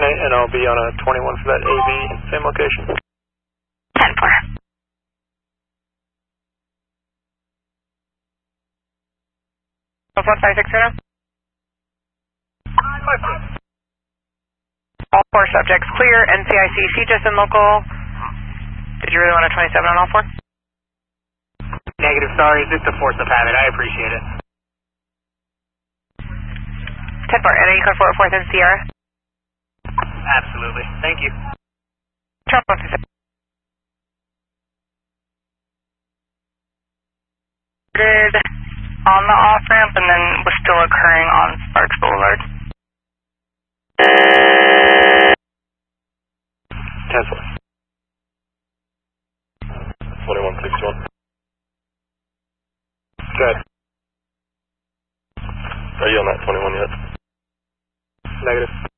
tonight, and I'll be on a 21 for that AB, same location. 10-4. What 560? All 4 subjects clear. NCIC, just in local. Did you really want a 27 on all 4? Negative, sorry. Just a force of habit. I appreciate it. 10-4. And you code 404th and Sierra? Absolutely. Thank you. Did on the off ramp and then was still occurring on Sparks Boulevard. 10-4. 2161. Good. Are you on that 21 yet? Negative.